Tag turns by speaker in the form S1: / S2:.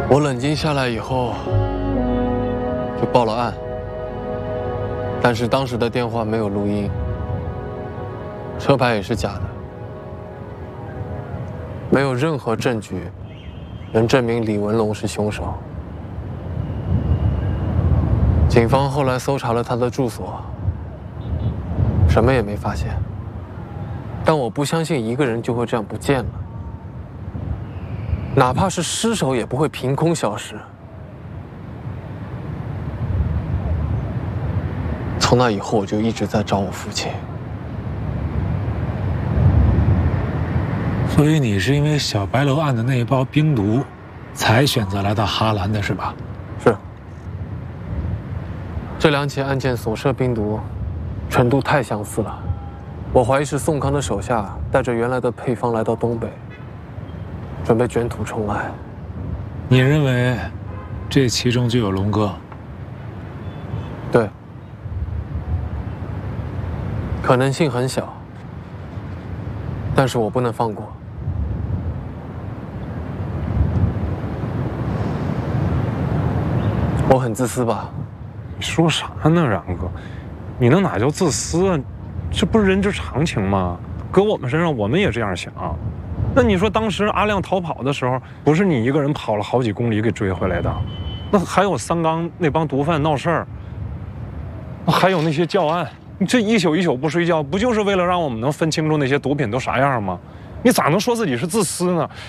S1: 我冷静下来以后，就报了案。但是当时的电话没有录音，车牌也是假的，没有任何证据能证明李文龙是凶手。警方后来搜查了他的住所，什么也没发现。但我不相信一个人就会这样不见了，哪怕是尸首也不会凭空消失。从那以后，我就一直在找我父亲。
S2: 所以你是因为小白楼案的那一包冰毒，才选择来到哈兰的是吧？
S1: 是。这2起案件所涉冰毒，程度太相似了。我怀疑是宋康的手下带着原来的配方来到东北，准备卷土重来。
S2: 你认为这其中就有龙哥？
S1: 对。可能性很小，但是我不能放过。我很自私吧？
S3: 你说啥呢，冉哥？你那哪叫自私啊？这不是人之常情吗？搁我们身上，我们也这样想。那你说当时阿亮逃跑的时候，不是你一个人跑了好几公里给追回来的？那还有三缸那帮毒贩闹事儿，还有那些教案。你这一宿一宿不睡觉，不就是为了让我们能分清楚那些毒品都啥样吗？你咋能说自己是自私呢？